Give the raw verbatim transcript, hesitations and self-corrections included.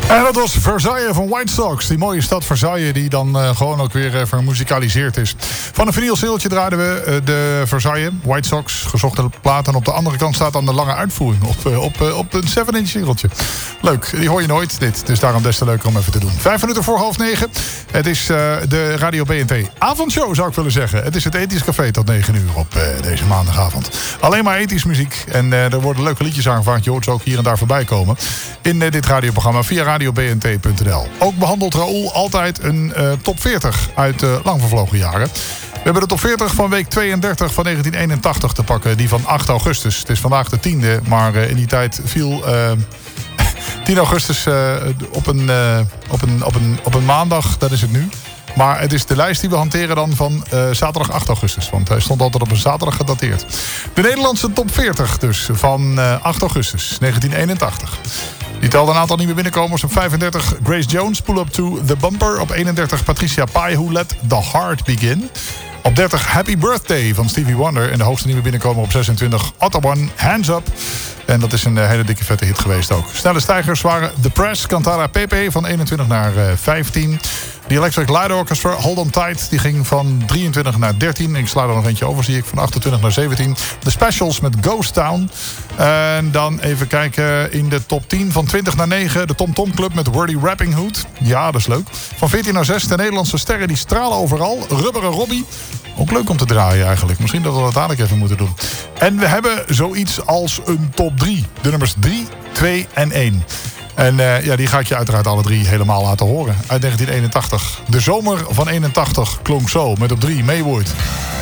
En dat was Versailles van White Sox. Die mooie stad Versailles die dan uh, gewoon ook weer uh, vermuzikaliseerd is. Van een vinylsingeltje draaiden we uh, de Versailles, White Sox, gezochte plaat. En op de andere kant staat dan de lange uitvoering op, uh, op, uh, op een zeven inch singeltje. Leuk, die hoor je nooit dit. Dus daarom des te leuker om even te doen. Vijf minuten voor half negen. Het is uh, de Radio B N T avondshow zou ik willen zeggen. Het is het Ethisch Café tot negen uur op uh, deze maandagavond. Alleen maar ethisch muziek. En uh, er worden leuke liedjes aangevraagd. Je hoort ze ook hier en daar voorbij komen. In uh, dit radioprogramma via radio b n t punt n l. Ook behandelt Raoul altijd een uh, top veertig uit uh, lang vervlogen jaren. We hebben de top veertig van week tweeëndertig van negentien eenentachtig te pakken. Die van acht augustus. Het is vandaag de tiende, maar uh, in die tijd viel uh, tien augustus uh, op, een, uh, op, een, op, een, op een maandag. Dat is het nu. Maar het is de lijst die we hanteren dan van uh, zaterdag acht augustus. Want hij stond altijd op een zaterdag gedateerd. De Nederlandse top veertig dus van uh, acht augustus negentien eenentachtig. Die telde een aantal nieuwe binnenkomers. Op vijfendertig Grace Jones, Pull Up To The Bumper. Op eenendertig Patricia Pai, Who Let The Heart Begin. Op dertig Happy Birthday van Stevie Wonder. En de hoogste nieuwe binnenkomer op zesentwintig Ottawan, Hands Up. En dat is een hele dikke vette hit geweest ook. Snelle stijgers waren The Press, Cantara P P van eenentwintig naar vijftien. The Electric Light Orchestra, Hold On Tight, die ging van drieëntwintig naar dertien. Ik sla er nog eentje over, zie ik, van achtentwintig naar zeventien. The Specials met Ghost Town. En dan even kijken in de top tien van twintig naar negen. De Tom Tom Club met Wordy Rapping Hood. Ja, dat is leuk. Van veertien naar zes, de Nederlandse sterren die stralen overal. Rubberen Robbie. Ook leuk om te draaien eigenlijk. Misschien dat we dat dadelijk even moeten doen. En we hebben zoiets als een top drie. De nummers drie, twee en één. En uh, ja, die ga ik je uiteraard alle drie helemaal laten horen. Uit negentien eenentachtig. De zomer van eenentachtig klonk zo met op drie Maywood.